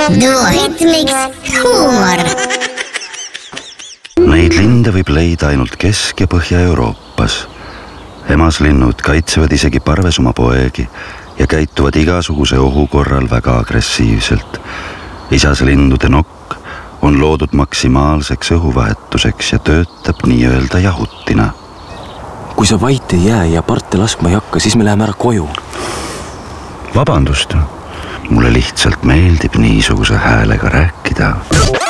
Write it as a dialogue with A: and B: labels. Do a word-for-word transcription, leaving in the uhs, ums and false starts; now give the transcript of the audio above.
A: duo hitmiks huumor.
B: Neid linde võib leida ainult Kesk- ja Põhja-Euroopas. Emaslinnud kaitsevad isegi parves oma poegi ja käituvad igasuguse ohu korral väga agressiivselt. Isaslindude nokk on loodud maksimaalseks õhuvahetuseks ja töötab nii-öelda jahutina.
C: Kui sa vait ei jää ja parte laskma ei hakka, siis me läheme ära koju.
B: Vabandust, mulle lihtsalt meeldib niisuguse häälega rääkida.